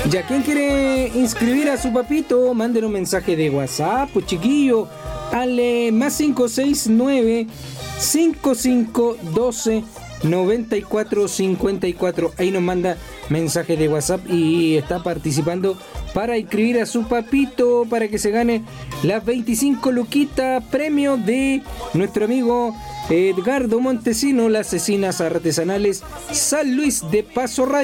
Ya, ¿quién quiere inscribir a su papito? Manden un mensaje de WhatsApp, pues chiquillo, al más 569 5512 9454. Ahí nos manda mensaje de WhatsApp y está participando para inscribir a su papito para que se gane las 25 luquitas premio de nuestro amigo Edgardo Montesino, las cecinas artesanales San Luis de Paso Raya.